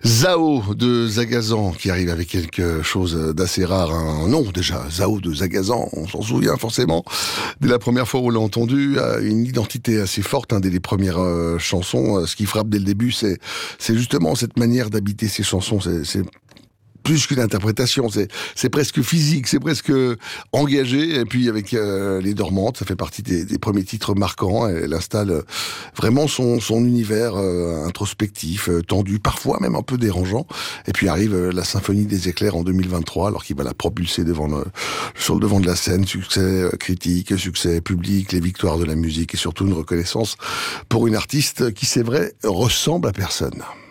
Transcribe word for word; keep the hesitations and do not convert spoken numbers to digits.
Zao de Zagazan qui arrive avec quelque chose d'assez rare, un nom déjà, Zao de Zagazan, on s'en souvient forcément, dès la première fois où on l'a entendu, une identité assez forte, hein, dès les premières euh, chansons, ce qui frappe dès le début, c'est, c'est justement cette manière d'habiter ces chansons, c'est, c'est plus qu'une interprétation, c'est, c'est presque physique, c'est presque engagé, et puis avec euh, Les Dormantes, ça fait partie des, des premiers titres marquants, elle installe vraiment son, son univers euh, introspectif, euh, tendu, parfois même un peu dérangeant, et puis arrive euh, la Symphonie des éclairs en deux mille vingt-trois, alors qu'il va la propulser devant le, sur le devant de la scène, succès euh, critique, succès public, les victoires de la musique, et surtout une reconnaissance pour une artiste qui, c'est vrai, ressemble à personne.